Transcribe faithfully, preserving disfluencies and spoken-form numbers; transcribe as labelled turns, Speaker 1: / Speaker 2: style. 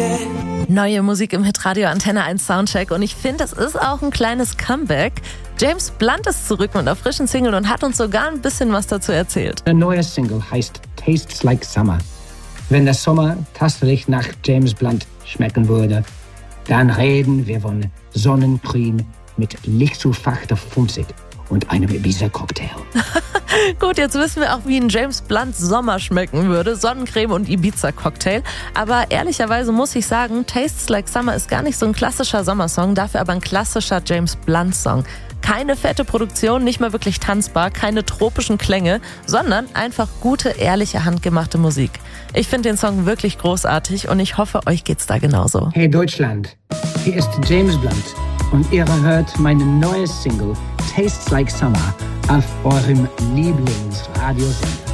Speaker 1: Neue Musik im Hitradio Antenne eins Soundcheck und ich finde, es ist auch ein kleines Comeback. James Blunt ist zurück mit einer frischen Single und hat uns sogar ein bisschen was dazu erzählt.
Speaker 2: Eine neue Single heißt Tastes Like Summer. Wenn der Sommer tatsächlich nach James Blunt schmecken würde, dann reden wir von Sonnencreme mit lichtzufachter Funzig und einem Ibiza-Cocktail.
Speaker 1: Gut, jetzt wissen wir auch, wie ein James Blunt Sommer schmecken würde. Sonnencreme und Ibiza-Cocktail. Aber ehrlicherweise muss ich sagen, Tastes Like Summer ist gar nicht so ein klassischer Sommersong, dafür aber ein klassischer James Blunt-Song. Keine fette Produktion, nicht mal wirklich tanzbar, keine tropischen Klänge, sondern einfach gute, ehrliche, handgemachte Musik. Ich finde den Song wirklich großartig und ich hoffe, euch geht's da genauso.
Speaker 2: Hey Deutschland, hier ist James Blunt und ihr hört meine neue Single Tastes Like Summer auf eurem Lieblingsradiosender.